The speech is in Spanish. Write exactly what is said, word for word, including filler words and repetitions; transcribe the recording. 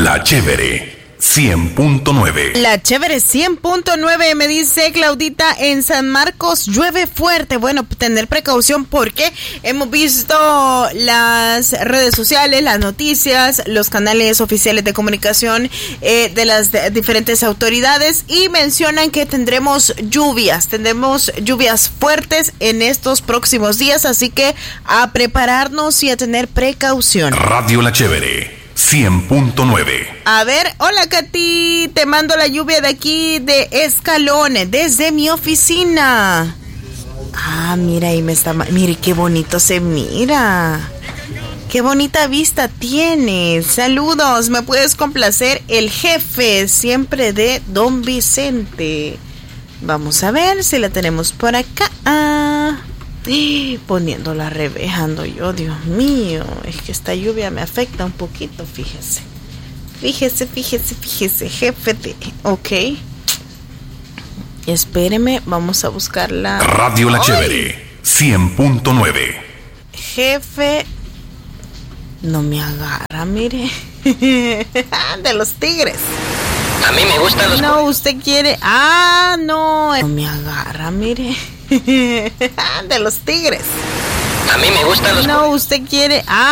La Chévere cien punto nueve. La Chévere cien punto nueve, me dice Claudita, en San Marcos llueve fuerte. Bueno, tener precaución porque hemos visto las redes sociales, las noticias, los canales oficiales de comunicación eh, de las de diferentes autoridades y mencionan que tendremos lluvias, tendremos lluvias fuertes en estos próximos días, así que a prepararnos y a tener precaución. Radio La Chévere cien punto nueve. A ver, hola Katy, te mando la lluvia de aquí de Escalones, desde mi oficina. Ah, mira, ahí me está, mire qué bonito se mira. Qué bonita vista tienes. Saludos, me puedes complacer el jefe siempre de Don Vicente. Vamos a ver si la tenemos por acá. Ah. Poniéndola revejando yo, Dios mío, es que esta lluvia me afecta un poquito, fíjese. Fíjese, fíjese, fíjese, jefe de... Ok. Espéreme, vamos a buscarla. Radio La Chévere cien punto nueve. Jefe... No me agarra, mire. De los tigres. A mí me gustan los... No, usted quiere... Ah, no. No me agarra, mire. De los tigres. A mí me gustan los... No, usted quiere... Ah.